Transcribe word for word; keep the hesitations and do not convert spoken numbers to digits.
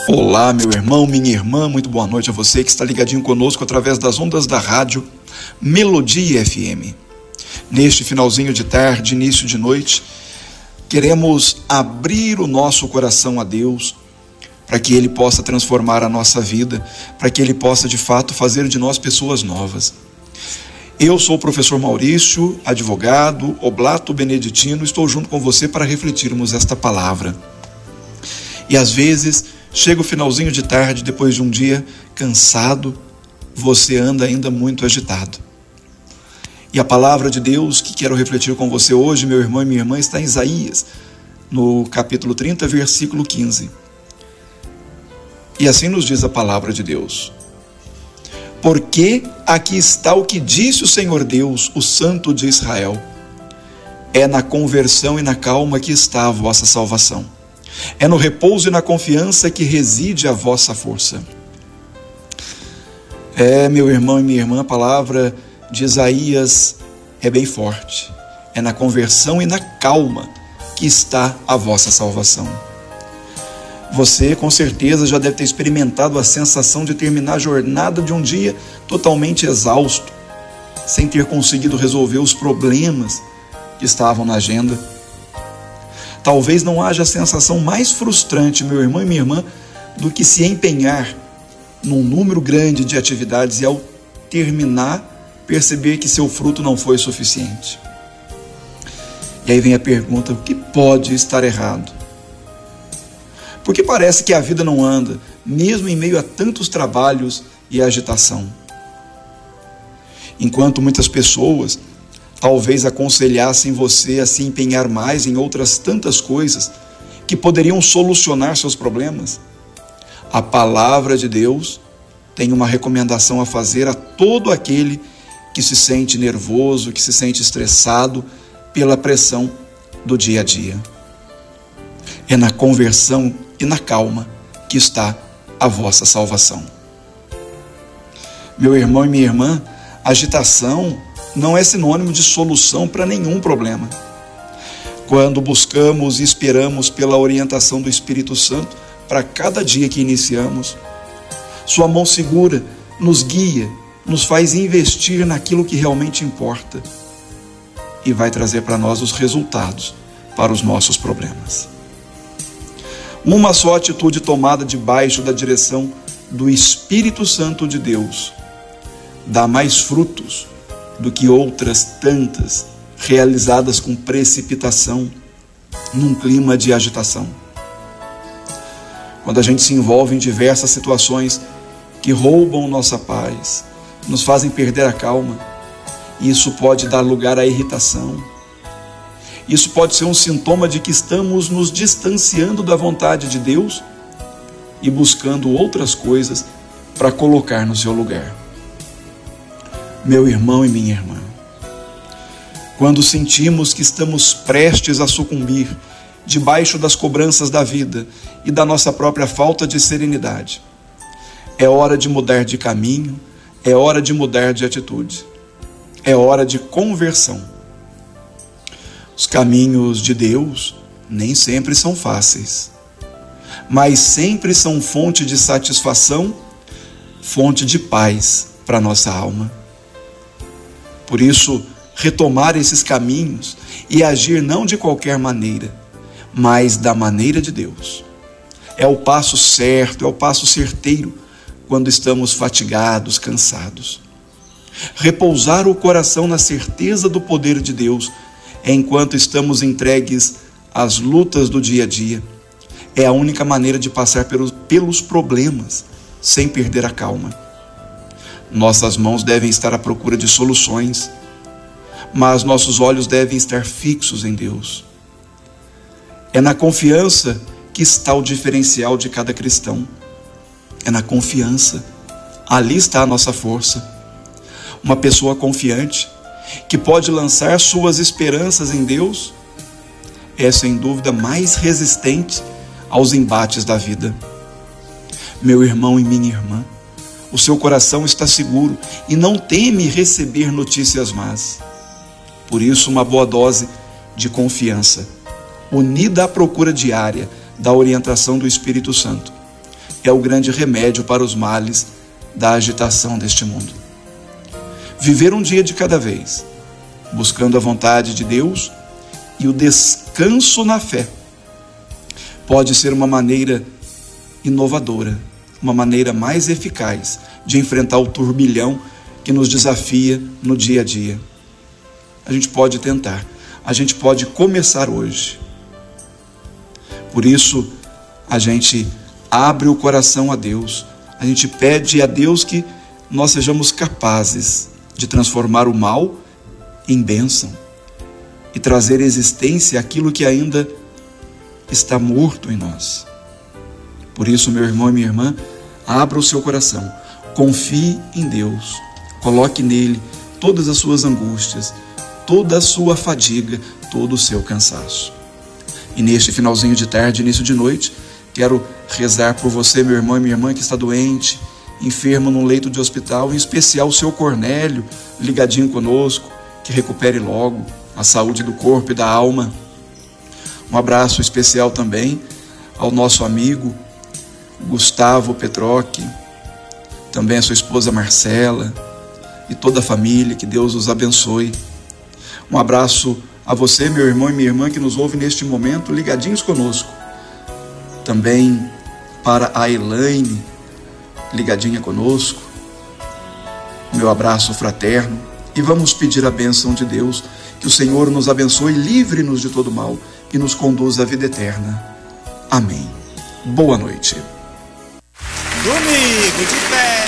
Olá, meu irmão, minha irmã, muito boa noite a você que está ligadinho conosco através das ondas da rádio Melodia F M. Neste finalzinho de tarde, início de noite, queremos abrir o nosso coração a Deus para que Ele possa transformar a nossa vida, para que Ele possa de fato fazer de nós pessoas novas. Eu sou o professor Maurício, advogado, oblato beneditino, estou junto com você para refletirmos esta palavra. E às vezes, chega o finalzinho de tarde, depois de um dia cansado, você anda ainda muito agitado. E a palavra de Deus que quero refletir com você hoje, meu irmão e minha irmã, está em Isaías, no capítulo trinta, versículo quinze. E assim nos diz a palavra de Deus. Porque aqui está o que disse o Senhor Deus, o Santo de Israel. É na conversão e na calma que está a vossa salvação. É no repouso e na confiança que reside a vossa força. É, meu irmão e minha irmã, a palavra de Isaías é bem forte. É na conversão e na calma que está a vossa salvação. Você, com certeza, já deve ter experimentado a sensação de terminar a jornada de um dia totalmente exausto, sem ter conseguido resolver os problemas que estavam na agenda. Talvez não haja sensação mais frustrante, meu irmão e minha irmã, do que se empenhar num número grande de atividades e ao terminar, perceber que seu fruto não foi suficiente. E aí vem a pergunta, o que pode estar errado? Porque parece que a vida não anda, mesmo em meio a tantos trabalhos e agitação. Enquanto muitas pessoas talvez aconselhassem você a se empenhar mais em outras tantas coisas que poderiam solucionar seus problemas, a palavra de Deus tem uma recomendação a fazer a todo aquele que se sente nervoso, que se sente estressado pela pressão do dia a dia. É na conversão e na calma que está a vossa salvação. Meu irmão e minha irmã, agitação não é sinônimo de solução para nenhum problema. Quando buscamos e esperamos pela orientação do Espírito Santo para cada dia que iniciamos, sua mão segura nos guia, nos faz investir naquilo que realmente importa e vai trazer para nós os resultados para os nossos problemas. Uma só atitude tomada debaixo da direção do Espírito Santo de Deus dá mais frutos do que outras tantas realizadas com precipitação, num clima de agitação. Quando a gente se envolve em diversas situações que roubam nossa paz, nos fazem perder a calma, isso pode dar lugar à irritação. Isso pode ser um sintoma de que estamos nos distanciando da vontade de Deus e buscando outras coisas para colocar no seu lugar. Meu irmão e minha irmã, quando sentimos que estamos prestes a sucumbir debaixo das cobranças da vida e da nossa própria falta de serenidade, é hora de mudar de caminho, é hora de mudar de atitude, é hora de conversão. Os caminhos de Deus nem sempre são fáceis, mas sempre são fonte de satisfação, fonte de paz para a nossa alma. Por isso, retomar esses caminhos e agir não de qualquer maneira, mas da maneira de Deus. É o passo certo, é o passo certeiro quando estamos fatigados, cansados. Repousar o coração na certeza do poder de Deus enquanto estamos entregues às lutas do dia a dia, é a única maneira de passar pelos, pelos problemas sem perder a calma. Nossas mãos devem estar à procura de soluções, mas nossos olhos devem estar fixos em Deus. É na confiança que está o diferencial de cada cristão. É na confiança. Ali está a nossa força. Uma pessoa confiante, que pode lançar suas esperanças em Deus, é sem dúvida mais resistente aos embates da vida. Meu irmão e minha irmã, o seu coração está seguro e não teme receber notícias más. Por isso, uma boa dose de confiança, unida à procura diária da orientação do Espírito Santo, é o grande remédio para os males da agitação deste mundo. Viver um dia de cada vez, buscando a vontade de Deus e o descanso na fé, pode ser uma maneira inovadora, uma maneira mais eficaz de enfrentar o turbilhão que nos desafia no dia a dia. A gente pode tentar, a gente pode começar hoje. Por isso, a gente abre o coração a Deus, a gente pede a Deus que nós sejamos capazes de transformar o mal em bênção e trazer existência àquilo que ainda está morto em nós. Por isso, meu irmão e minha irmã, abra o seu coração, confie em Deus, coloque nele todas as suas angústias, toda a sua fadiga, todo o seu cansaço. E neste finalzinho de tarde, início de noite, quero rezar por você, meu irmão e minha irmã, que está doente, enfermo num leito de hospital, em especial o seu Cornélio, ligadinho conosco, que recupere logo a saúde do corpo e da alma. Um abraço especial também ao nosso amigo Gustavo Petroc, também a sua esposa Marcela e toda a família, que Deus os abençoe. Um abraço a você, meu irmão e minha irmã, que nos ouve neste momento, ligadinhos conosco. Também para a Elaine, ligadinha conosco. Meu abraço fraterno. E vamos pedir a bênção de Deus, que o Senhor nos abençoe, livre-nos de todo mal e nos conduza à vida eterna. Amém. Boa noite. Domingo de pé.